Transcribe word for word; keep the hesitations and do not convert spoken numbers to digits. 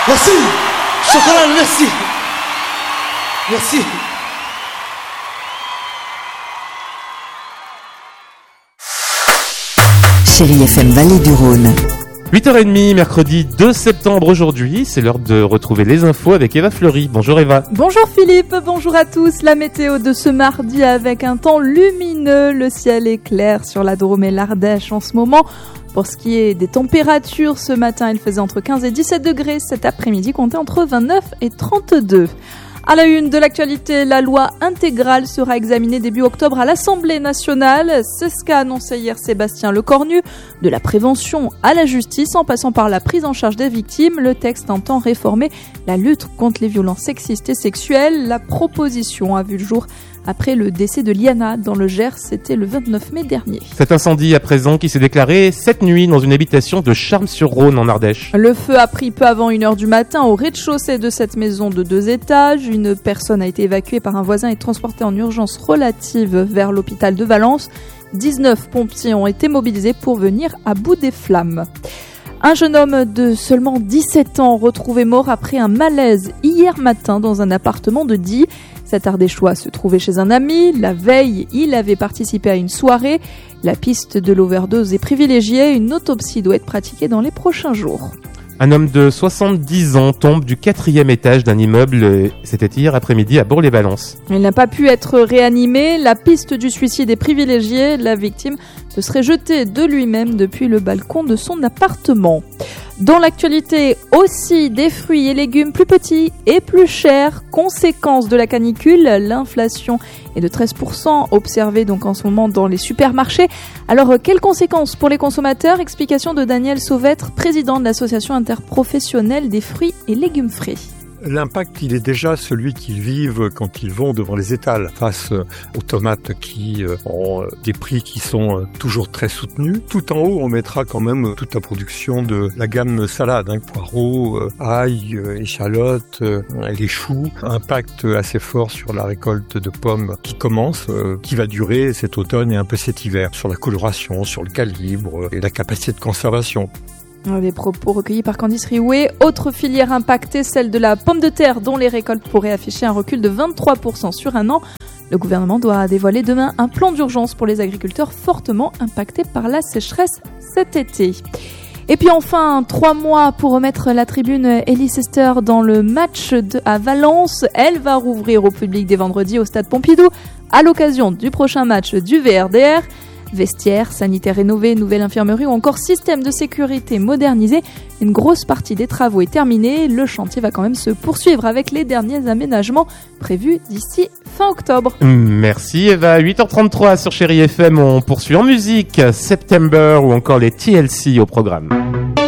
Merci. Chocolat, merci. Merci. Chérie F M Vallée du Rhône. huit heures trente, mercredi deux septembre aujourd'hui, c'est l'heure de retrouver les infos avec Eva Fleury. Bonjour Eva. Bonjour Philippe, bonjour à tous. La météo de ce mardi avec un temps lumineux, le ciel est clair sur la Drôme et l'Ardèche en ce moment. Pour ce qui est des températures, ce matin il faisait entre quinze et dix-sept degrés, cet après-midi comptait entre vingt-neuf et trente-deux. À la une de l'actualité, la loi intégrale sera examinée début octobre à l'Assemblée nationale. C'est ce qu'a annoncé hier Sébastien Lecornu. De la prévention à la justice, en passant par la prise en charge des victimes, le texte entend réformer la lutte contre les violences sexistes et sexuelles. La proposition a vu le jour après le décès de Liana dans le Gers, c'était le vingt-neuf mai dernier. Cet incendie à présent qui s'est déclaré cette nuit dans une habitation de Charmes-sur-Rhône en Ardèche. Le feu a pris peu avant une heure du matin au rez-de-chaussée de cette maison de deux étages. Une personne a été évacuée par un voisin et transportée en urgence relative vers l'hôpital de Valence. dix-neuf pompiers ont été mobilisés pour venir à bout des flammes. Un jeune homme de seulement dix-sept ans retrouvé mort après un malaise hier matin dans un appartement de Die. Cet Ardéchois se trouvait chez un ami. La veille, il avait participé à une soirée. La piste de l'overdose est privilégiée. Une autopsie doit être pratiquée dans les prochains jours. Un homme de soixante-dix ans tombe du quatrième étage d'un immeuble, c'était hier après-midi à Bourg-les-Valences. Il n'a pas pu être réanimé. La piste du suicide est privilégiée. La victime se serait jetée de lui-même depuis le balcon de son appartement. Dans l'actualité aussi, des fruits et légumes plus petits et plus chers. Conséquence de la canicule, l'inflation est de treize pour cent observée donc en ce moment dans les supermarchés. Alors, quelles conséquences pour les consommateurs? Explication de Daniel Sauvêtre, président de l'association interprofessionnelle des fruits et légumes frais. L'impact, il est déjà celui qu'ils vivent quand ils vont devant les étals face aux tomates qui ont des prix qui sont toujours très soutenus. Tout en haut, on mettra quand même toute la production de la gamme salade, hein, poireaux, ail, échalotes, les choux. Impact assez fort sur la récolte de pommes qui commence, qui va durer cet automne et un peu cet hiver, sur la coloration, sur le calibre et la capacité de conservation. Les propos recueillis par Candice Riouet. Autre filière impactée, celle de la pomme de terre, dont les récoltes pourraient afficher un recul de vingt-trois pour cent sur un an. Le gouvernement doit dévoiler demain un plan d'urgence pour les agriculteurs fortement impactés par la sécheresse cet été. Et puis enfin, trois mois pour remettre la tribune Elise Hester dans le match de, à Valence. Elle va rouvrir au public dès vendredi au stade Pompidou à l'occasion du prochain match du V R D R. Vestiaires, sanitaires rénovés, nouvelle infirmerie ou encore système de sécurité modernisé. Une grosse partie des travaux est terminée. Le chantier va quand même se poursuivre avec les derniers aménagements prévus d'ici fin octobre. Merci Eva. huit heures trente-trois sur Chérie F M. On poursuit en musique September ou encore les T L C au programme.